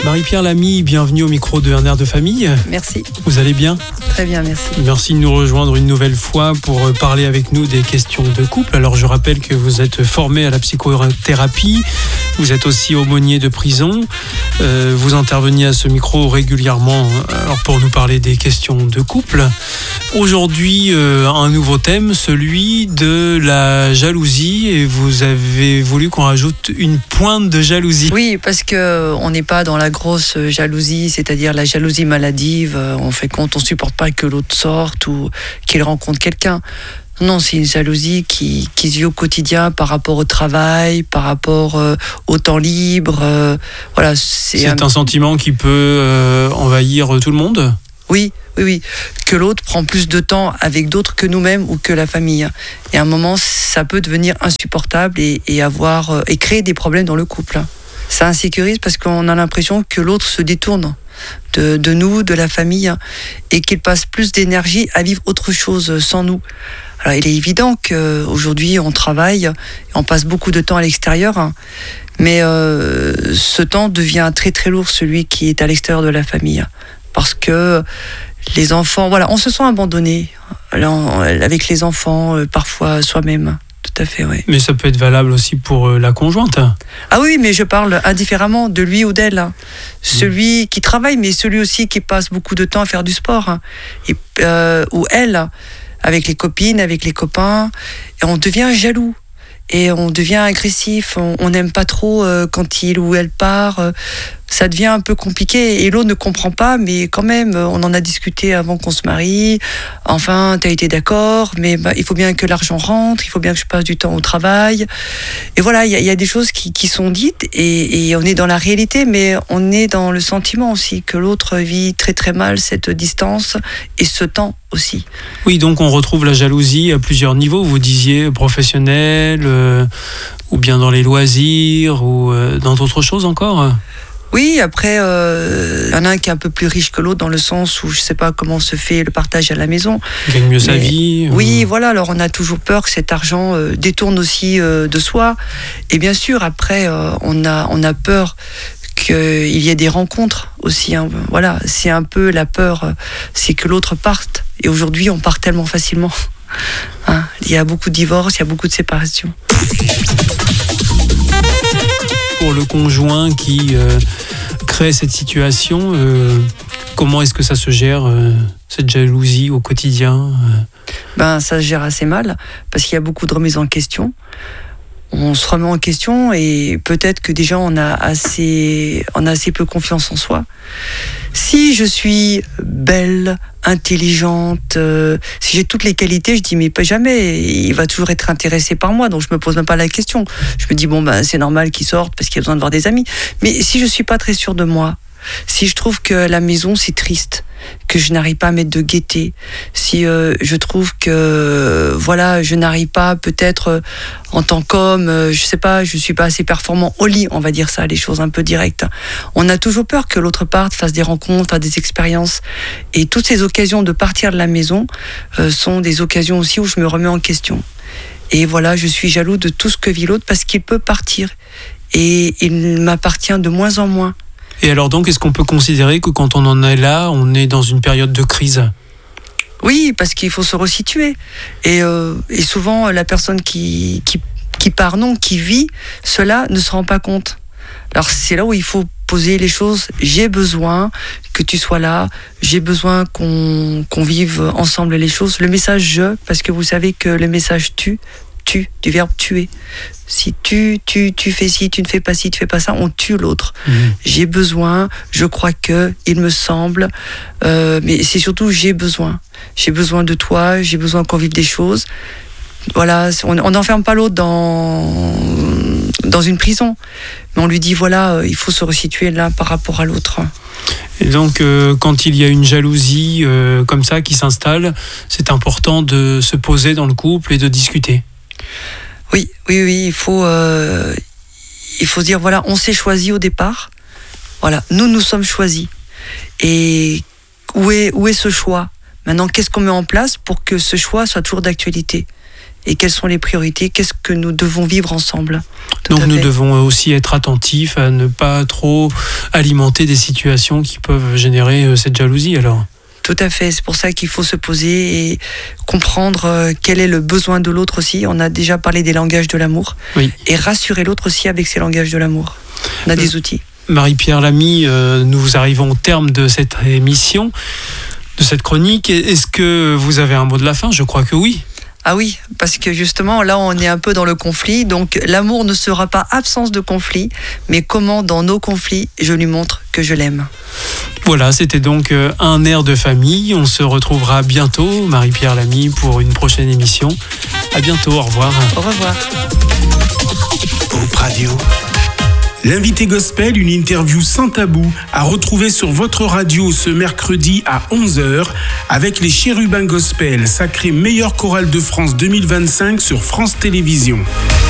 Marie-Pierre Lamy, bienvenue au micro de Un air de famille. Merci. Vous allez bien ? Très bien, merci. Merci de nous rejoindre une nouvelle fois pour parler avec nous des questions de couple. Alors je rappelle que vous êtes formé à la psychothérapie, vous êtes aussi aumônier de prison, vous interveniez à ce micro régulièrement alors pour nous parler des questions de couple. Aujourd'hui, un nouveau thème, celui de la jalousie, et vous avez voulu qu'on rajoute une pointe de jalousie. Oui, parce qu'on n'est pas dans la grosse jalousie, c'est-à-dire la jalousie maladive, on fait compte, on ne supporte pas que l'autre sorte ou qu'il rencontre quelqu'un. Non, c'est une jalousie qui se vit au quotidien par rapport au travail, par rapport au temps libre. Voilà, c'est un sentiment qui peut envahir tout le monde ? Oui. Que l'autre prend plus de temps avec d'autres que nous-mêmes ou que la famille. Et à un moment, ça peut devenir insupportable et créer des problèmes dans le couple. Ça insécurise parce qu'on a l'impression que l'autre se détourne de nous, de la famille, et qu'il passe plus d'énergie à vivre autre chose sans nous. Alors, il est évident qu'aujourd'hui, on travaille, on passe beaucoup de temps à l'extérieur, mais ce temps devient très très lourd, celui qui est à l'extérieur de la famille. Parce que les enfants, voilà, on se sent abandonné avec les enfants, parfois soi-même. Tout à fait, oui. Mais ça peut être valable aussi pour la conjointe. Ah oui, mais je parle indifféremment de lui ou d'elle. Celui qui travaille, mais celui aussi qui passe beaucoup de temps à faire du sport. Ou elle, avec les copines, avec les copains. Et on devient jaloux. Et on devient agressif. On n'aime pas trop quand il ou elle part. Ça devient un peu compliqué et l'autre ne comprend pas, mais quand même, on en a discuté avant qu'on se marie. Enfin, t'as été d'accord, mais il faut bien que l'argent rentre, il faut bien que je passe du temps au travail. Et voilà, il y a des choses qui sont dites et on est dans la réalité, mais on est dans le sentiment aussi que l'autre vit très très mal cette distance et ce temps aussi. Oui, donc on retrouve la jalousie à plusieurs niveaux. Vous disiez professionnel, ou bien dans les loisirs, ou dans d'autres choses encore ? Oui, après, y en a un qui est un peu plus riche que l'autre dans le sens où je ne sais pas comment se fait le partage à la maison. Il gagne mieux sa vie. Oui, voilà, alors on a toujours peur que cet argent détourne aussi de soi. Et bien sûr, après, on a peur qu'il y ait des rencontres aussi. Voilà, c'est un peu la peur, c'est que l'autre parte. Et aujourd'hui, on part tellement facilement. Il y a beaucoup de divorces, il y a beaucoup de séparations. Pour le conjoint qui crée cette situation, comment est-ce que ça se gère, cette jalousie au quotidien ? Ça se gère assez mal, parce qu'il y a beaucoup de remises en question. On se remet en question et peut-être que déjà on a assez peu confiance en soi. Si je suis belle, intelligente, si j'ai toutes les qualités, je dis mais pas jamais, il va toujours être intéressé par moi, donc je me pose même pas la question. Je me dis c'est normal qu'il sorte parce qu'il a besoin de voir des amis. Mais si je suis pas très sûre de moi, si je trouve que la maison c'est triste, que je n'arrive pas à mettre de gaieté, si je trouve que je n'arrive pas peut-être en tant qu'homme, je sais pas, je suis pas assez performant au lit, on va dire ça, les choses un peu directes. On a toujours peur que l'autre parte, fasse des rencontres, fasse des expériences, et toutes ces occasions de partir de la maison sont des occasions aussi où je me remets en question. Et voilà, je suis jaloux de tout ce que vit l'autre parce qu'il peut partir et il m'appartient de moins en moins. Et alors donc, est-ce qu'on peut considérer que quand on en est là, on est dans une période de crise ? Oui, parce qu'il faut se resituer. Et souvent, la personne qui part, qui vit, cela ne se rend pas compte. Alors c'est là où il faut poser les choses. J'ai besoin que tu sois là. J'ai besoin qu'on vive ensemble les choses. Le message « je », parce que vous savez que le message « tu », du verbe tuer. Si tu fais ci, tu ne fais pas ci, tu fais pas ça, on tue l'autre. J'ai besoin, je crois que, il me semble, mais c'est surtout j'ai besoin. J'ai besoin de toi, j'ai besoin qu'on vive des choses. Voilà, on n'enferme pas l'autre dans une prison, mais on lui dit il faut se resituer là par rapport à l'autre. Et donc, quand il y a une jalousie comme ça qui s'installe, c'est important de se poser dans le couple et de discuter. Oui, il faut se dire, on s'est choisi au départ. Voilà, nous sommes choisis. Et où est ce choix ? Maintenant, qu'est-ce qu'on met en place pour que ce choix soit toujours d'actualité ? et quelles sont les priorités, qu'est-ce que nous devons vivre ensemble. Donc nous devons aussi être attentifs à ne pas trop alimenter des situations qui peuvent générer cette jalousie alors. Tout à fait, c'est pour ça qu'il faut se poser et comprendre quel est le besoin de l'autre aussi. On a déjà parlé des langages de l'amour. Oui. Et rassurer l'autre aussi avec ces langages de l'amour. On a des outils. Marie-Pierre Lamy, nous arrivons au terme de cette émission, de cette chronique. Est-ce que vous avez un mot de la fin ? Je crois que oui. Ah oui, parce que justement, là, on est un peu dans le conflit. Donc, l'amour ne sera pas absence de conflit, mais comment, dans nos conflits, je lui montre que je l'aime. Voilà, c'était donc un air de famille. On se retrouvera bientôt, Marie-Pierre Lamy, pour une prochaine émission. À bientôt, au revoir. Au revoir. Hope Radio. L'invité gospel, une interview sans tabou, à retrouver sur votre radio ce mercredi à 11h avec les Chérubins Gospel, sacré meilleure chorale de France 2025 sur France Télévisions.